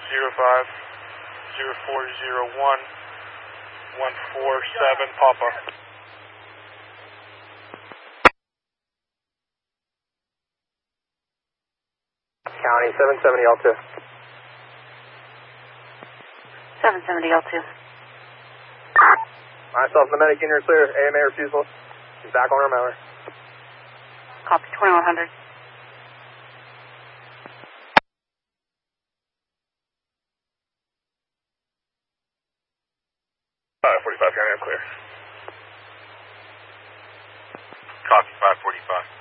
147 Papa. County 770 L2. 770 L2. Myself and the medic in here clear. AMA refusal. He's back on our mailer. Copy 2100. 545 County, I'm clear. Copy 545.